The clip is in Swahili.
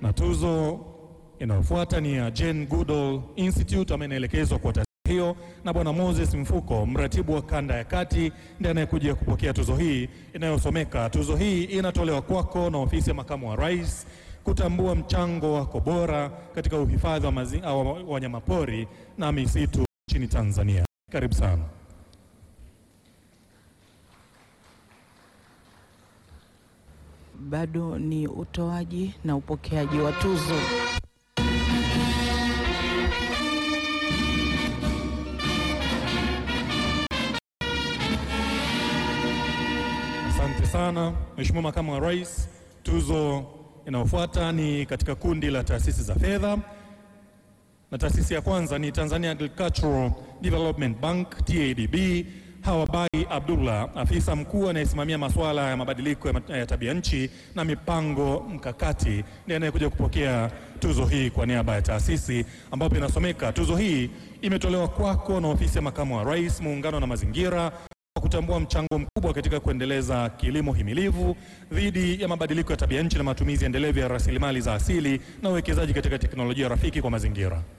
Na tuzo inayofuata ni ya Jane Goodall Institute ambayo inaelekezwa kwa taasisi hiyo na Bwana Moses Mfuko, mratibu wa kanda ya kati, ndiye anayekuja kupokea tuzo hii inayosomeka: tuzo hii inatolewa kwako na ofisi ya makamu wa rais kutambua mchango wako bora katika uhifadhi wa wanyamapori na misitu nchini Tanzania. Karibu sana. Bado ni utoaji na upokeaji wa tuzo. Asante sana Mheshimiwa Makamu wa Rais. Tuzo inayofuata ni katika kundi la taasisi za fedha, na taasisi ya kwanza ni Tanzania Agricultural Development Bank TADB. Hawabai Abdullah, afisa mkuu anayesimamia masuala ya mabadiliko ya tabia nchi na mipango mkakati, ndiye anayekuja kupokea tuzo hii kwa niaba ya taasisi, ambapo inasomeka: tuzo hii imetolewa kwako na ofisi ya makamu wa rais, muungano na mazingira, kwa kutambua mchango mkubwa katika kuendeleza kilimo himilivu dhidi ya mabadiliko ya tabia nchi na matumizi endelevu ya rasilimali za asili na uwekezaji katika teknolojia rafiki kwa mazingira.